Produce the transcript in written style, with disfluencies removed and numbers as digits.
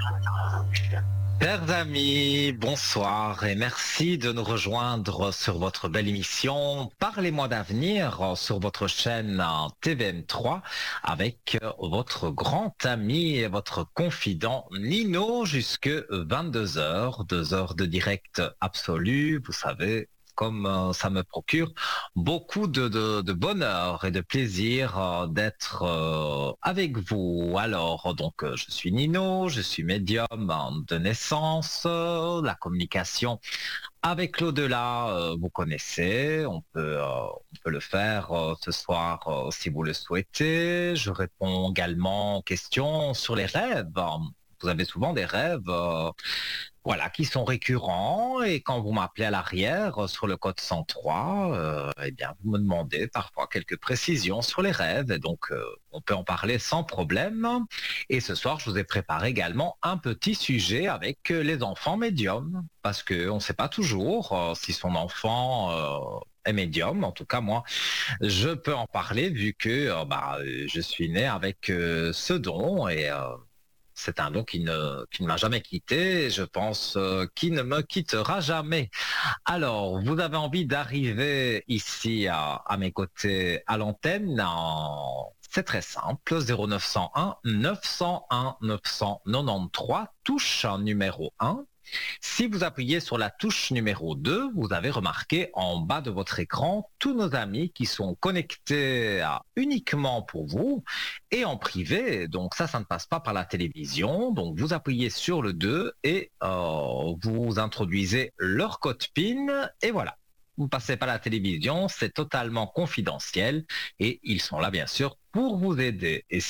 Chers amis, bonsoir et merci de nous rejoindre sur votre belle émission Parlez-moi d'avenir sur votre chaîne TVM3 avec votre grand ami et votre confident Nino jusque 22 heures, 2 heures de direct absolu, vous savez. Comme ça me procure beaucoup de bonheur et de plaisir d'être avec vous. Alors, donc, je suis Nino, je suis médium de naissance, la communication avec l'au-delà, vous connaissez, on peut le faire ce soir si vous le souhaitez. Je réponds également aux questions sur les rêves. Vous avez souvent des rêves voilà, qui sont récurrents et quand vous m'appelez à l'arrière sur le code 103, eh bien, vous me demandez parfois quelques précisions sur les rêves et donc on peut en parler sans problème. Et ce soir, je vous ai préparé également un petit sujet avec les enfants médiums parce qu'on ne sait pas toujours si son enfant est médium. En tout cas, moi, je peux en parler vu que je suis né avec ce don et c'est un don qui ne m'a jamais quitté et je pense qu'il ne me quittera jamais. Alors, vous avez envie d'arriver ici à mes côtés à l'antenne C'est très simple, 0901 901 993, touche numéro 1. Si vous appuyez sur la touche numéro 2, vous avez remarqué en bas de votre écran tous nos amis qui sont connectés uniquement pour vous et en privé. Donc ça ne passe pas par la télévision. Donc vous appuyez sur le 2 et vous introduisez leur code PIN et voilà. Vous passez pas la télévision, c'est totalement confidentiel et ils sont là bien sûr pour vous aider. Et